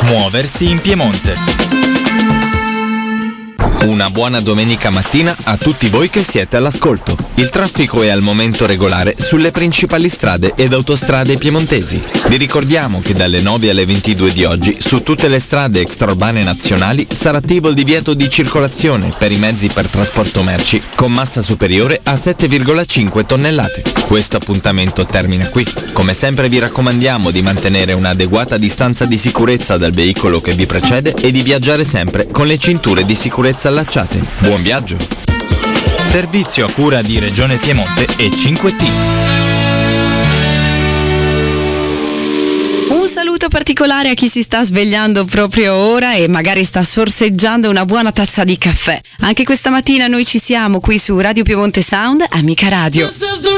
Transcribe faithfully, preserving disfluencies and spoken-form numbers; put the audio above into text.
Muoversi in Piemonte. Una buona domenica mattina a tutti voi che siete all'ascolto. Il traffico è al momento regolare sulle principali strade ed autostrade piemontesi. Vi ricordiamo che dalle nove alle ventidue di oggi su tutte le strade extraurbane nazionali sarà attivo il divieto di circolazione per i mezzi per trasporto merci con massa superiore a sette virgola cinque tonnellate. Questo appuntamento termina qui. Come sempre vi raccomandiamo di mantenere un'adeguata distanza di sicurezza dal veicolo che vi precede e di viaggiare sempre con le cinture di sicurezza allacciate. Buon viaggio! Servizio a cura di Regione Piemonte e cinque T. Un saluto particolare a chi si sta svegliando proprio ora e magari sta sorseggiando una buona tazza di caffè. Anche questa mattina noi ci siamo qui su Radio Piemonte Sound, Amica Radio.